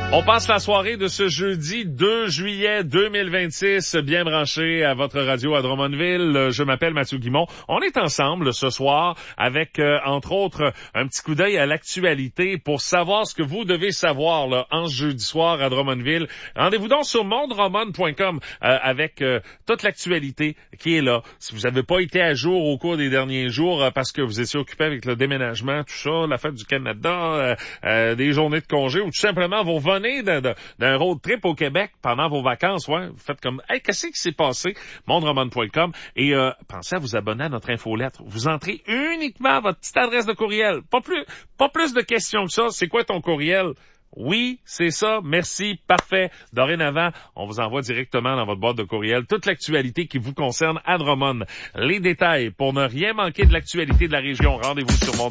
On passe la soirée de ce jeudi 2 juillet 2026, bien branché à votre radio à Drummondville. Je m'appelle Mathieu Guimont. On est ensemble ce soir avec, entre autres, un petit coup d'œil à l'actualité pour savoir ce que vous devez savoir là, en ce jeudi soir à Drummondville. Rendez-vous donc sur mondrommond.com avec toute l'actualité qui est là. Si vous n'avez pas été à jour au cours des derniers jours parce que vous étiez occupé avec le déménagement, tout ça, la fête du Canada, des journées de congé ou tout simplement vos d'un road trip au Québec pendant vos vacances, ouais, vous faites comme, hey, qu'est-ce qui s'est passé? mondrommond.com et pensez à vous abonner à notre infolettre. Vous entrez uniquement votre petite adresse de courriel. Pas plus de questions que ça. C'est quoi ton courriel? Oui, c'est ça. Merci. Parfait. Dorénavant, on vous envoie directement dans votre boîte de courriel toute l'actualité qui vous concerne à Drummond. Les détails pour ne rien manquer de l'actualité de la région. Rendez-vous sur